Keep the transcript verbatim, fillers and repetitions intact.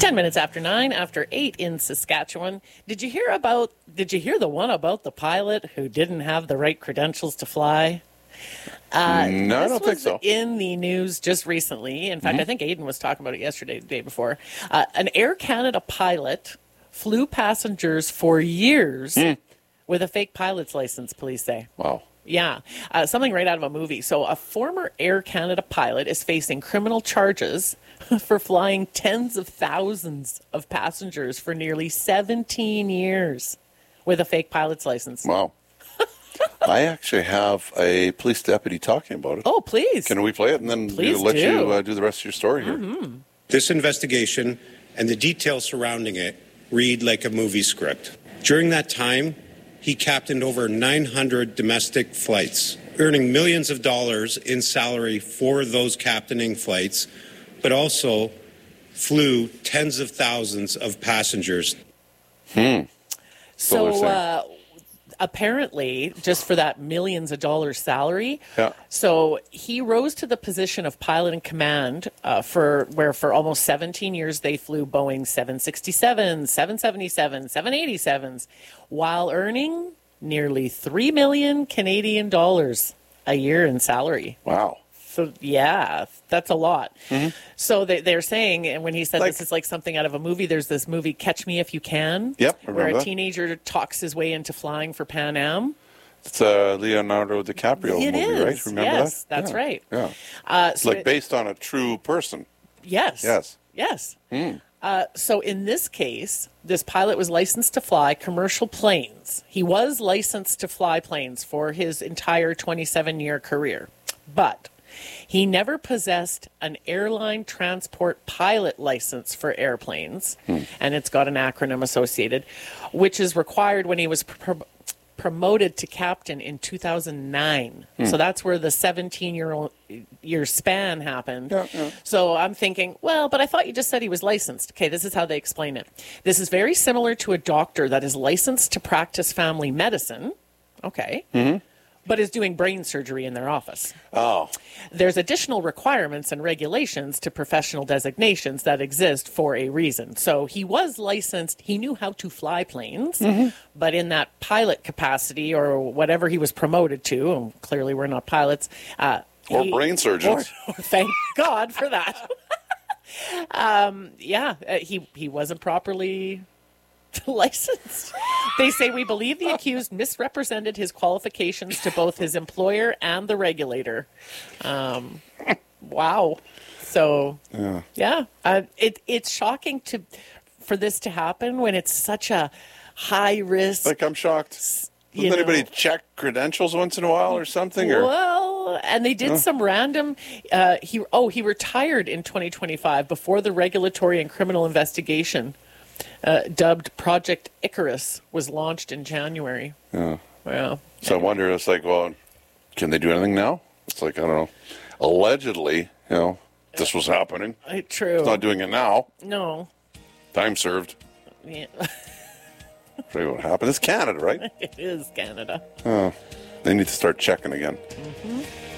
Ten minutes after nine, after eight in Saskatchewan. Did you hear about, did you hear the one about the pilot who didn't have the right credentials to fly? Uh, no, I don't think so. In the news just recently. In fact, mm-hmm. I think Aiden was talking about it yesterday, the day before. Uh, an Air Canada pilot flew passengers for years mm. with a fake pilot's license, police say. Wow. Yeah, uh, something right out of a movie. So a former Air Canada pilot is facing criminal charges for flying tens of thousands of passengers for nearly seventeen years with a fake pilot's license. Wow. I actually have a police deputy talking about it. Oh, please. Can we play it and then please let do. you uh, do the rest of your story here? Mm-hmm. This investigation and the details surrounding it read like a movie script. During that time, he captained over nine hundred domestic flights, earning millions of dollars in salary for those captaining flights, but also flew tens of thousands of passengers. Hmm. So, uh, apparently, just for that millions of dollars salary, yeah. so he rose to the position of pilot in command uh, for where for almost seventeen years they flew Boeing seven sixty-sevens, seven seventy-sevens, seven eighty-sevens, while earning nearly three million Canadian dollars a year in salary. Wow. So, yeah, that's a lot. Mm-hmm. So they, they're saying, and when he said like, this is like something out of a movie, there's this movie, Catch Me If You Can, yep, where a that. teenager talks his way into flying for Pan Am. It's a Leonardo DiCaprio it movie, is. right? Remember yes, that? that's yeah. right. Yeah. Uh, it's so like it, based on a true person. Yes. Yes. Yes. Mm. Uh, so in this case, this pilot was licensed to fly commercial planes. He was licensed to fly planes for his entire twenty-seven-year career. But he never possessed an airline transport pilot license for airplanes, hmm. and it's got an acronym associated, which is required when he was pr- promoted to captain in two thousand nine. Hmm. So that's where the seventeen-year year span happened. Yeah, yeah. So I'm thinking, well, but I thought you just said he was licensed. Okay, this is how they explain it. This is very similar to a doctor that is licensed to practice family medicine. Okay. Mm-hmm. But is doing brain surgery in their office. Oh. There's additional requirements and regulations to professional designations that exist for a reason. So he was licensed. He knew how to fly planes, mm-hmm. but in that pilot capacity or whatever he was promoted to, and clearly we're not pilots. Uh, or he, brain surgeons. Or, or thank God for that. um, yeah, uh, he, he wasn't properly licensed. They say we believe the accused misrepresented his qualifications to both his employer and the regulator. Um, wow. So yeah, yeah, uh, it it's shocking to for this to happen when it's such a high risk. Like I'm shocked. Doesn't know, anybody check credentials once in a while or something? Or? Well, and they did huh? some random. Uh, he oh he retired in twenty twenty-five before the regulatory and criminal investigation. Uh, dubbed Project Icarus, was launched in January. Yeah. Well, so anyway. I wonder, it's like, well, can they do anything now? It's like, I don't know. Allegedly, you know, this was happening. Uh, true. It's not doing it now. No. Time served. Yeah. Tell you what happened. It's Canada, right? It is Canada. Oh, they need to start checking again. Mm-hmm.